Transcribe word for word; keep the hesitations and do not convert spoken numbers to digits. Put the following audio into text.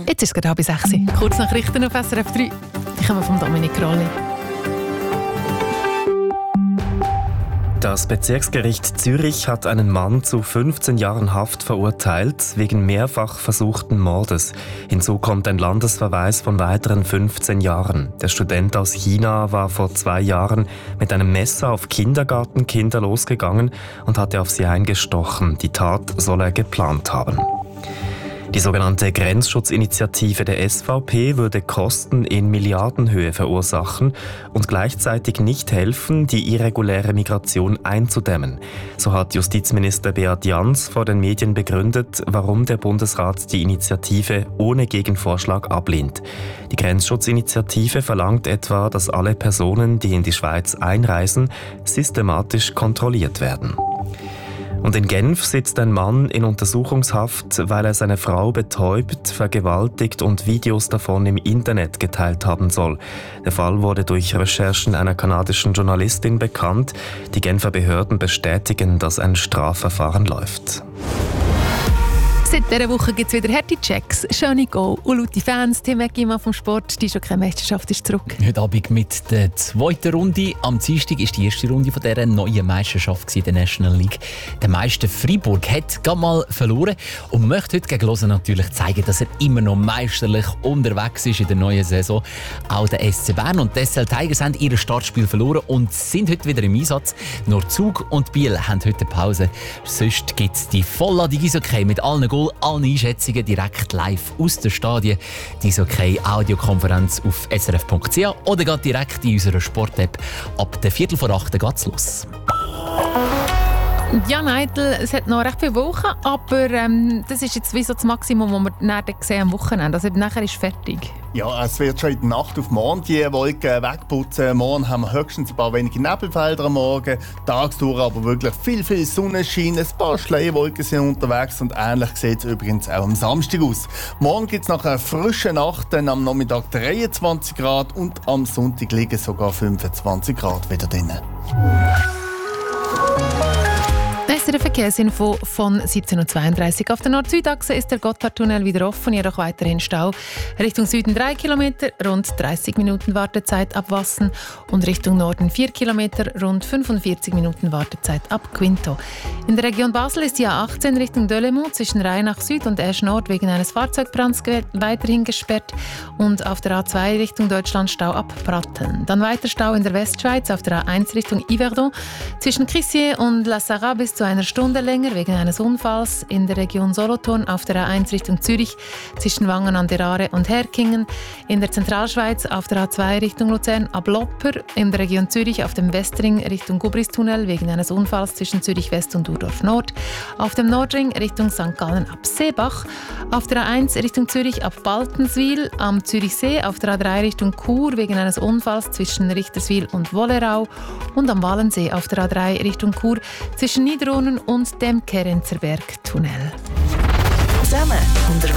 Jetzt ist es gerade halb sechs. Kurz Nachrichten auf S R F drei. Die kommen von Dominik Rolli. Das Bezirksgericht Zürich hat einen Mann zu fünfzehn Jahren Haft verurteilt, wegen mehrfach versuchten Mordes. Hinzu kommt ein Landesverweis von weiteren fünfzehn Jahren. Der Student aus China war vor zwei Jahren mit einem Messer auf Kindergartenkinder losgegangen und hatte auf sie eingestochen. Die Tat soll er geplant haben. Die sogenannte Grenzschutzinitiative der S V P würde Kosten in Milliardenhöhe verursachen und gleichzeitig nicht helfen, die irreguläre Migration einzudämmen. So hat Justizminister Beat Jans vor den Medien begründet, warum der Bundesrat die Initiative ohne Gegenvorschlag ablehnt. Die Grenzschutzinitiative verlangt etwa, dass alle Personen, die in die Schweiz einreisen, systematisch kontrolliert werden. Und in Genf sitzt ein Mann in Untersuchungshaft, weil er seine Frau betäubt, vergewaltigt und Videos davon im Internet geteilt haben soll. Der Fall wurde durch Recherchen einer kanadischen Journalistin bekannt. Die Genfer Behörden bestätigen, dass ein Strafverfahren läuft. Seit dieser Woche gibt es wieder Härte-Checks, schöne Goal und laute Fans. Tim Eggimann vom Sport, die Eishockey-Meisterschaft ist zurück. Heute Abend mit der zweiten Runde. Am Dienstag war die erste Runde von dieser neuen Meisterschaft in der National League. Der Meister Freiburg hat gerade mal verloren und möchte heute gegen Lausanne natürlich zeigen, dass er immer noch meisterlich unterwegs ist in der neuen Saison. Auch der S C Bern und die S L Tigers haben ihr Startspiel verloren und sind heute wieder im Einsatz. Nur Zug und Biel haben heute Pause. Sonst gibt es die vollladung Eishockey mit allen Goals, alle Einschätzungen direkt live aus den Stadien. Die Eishockey-Audiokonferenz auf s r f punkt c h oder geht direkt in unserer Sport-App. Ab der Viertel vor acht geht's los. Ja, Neidl, es hat noch recht viele Wochen, aber ähm, das ist jetzt wie so das Maximum, das wir nachher sehen am Wochenende. Also nachher ist fertig. Ja, es wird schon in der Nacht auf morgen die Wolken wegputzen. Morgen haben wir höchstens ein paar wenige Nebelfelder am Morgen. Tagsdurch aber wirklich viel, viel Sonnenschein. Ein paar Schleierwolken sind unterwegs und ähnlich sieht es übrigens auch am Samstag aus. Morgen gibt es nach einer frischen Nacht, dann am Nachmittag dreiundzwanzig Grad und am Sonntag liegen sogar fünfundzwanzig Grad wieder drin. Der Verkehrsinfo von siebzehn Uhr zweiunddreißig. Auf der Nord-Süd-Achse ist der Gotthardtunnel wieder offen, jedoch weiterhin Stau. Richtung Süden drei Kilometer, rund dreißig Minuten Wartezeit ab Wassen und Richtung Norden vier Kilometer, rund fünfundvierzig Minuten Wartezeit ab Quinto. In der Region Basel ist die A achtzehn Richtung Delemont zwischen Rheinach Süd und Esch Nord wegen eines Fahrzeugbrands weiterhin gesperrt und auf der A zwei Richtung Deutschland Stau ab Pratteln. Dann weiter Stau in der Westschweiz auf der A eins Richtung Yverdon zwischen Crissier und La Sarraz bis zu einer Stunde länger wegen eines Unfalls in der Region Solothurn auf der A eins Richtung Zürich zwischen Wangen an der Aare und Herkingen, in der Zentralschweiz auf der A zwei Richtung Luzern ab Lopper, in der Region Zürich auf dem Westring Richtung Gubristunnel wegen eines Unfalls zwischen Zürich West und Urdorf Nord, auf dem Nordring Richtung Sankt Gallen ab Seebach, auf der A eins Richtung Zürich ab Baltenswil, am Zürichsee auf der A drei Richtung Chur wegen eines Unfalls zwischen Richterswil und Wollerau und am Wallensee auf der A drei Richtung Chur zwischen Niederronen und dem Kerenzerberg-Tunnel. Zusammen unterwegs.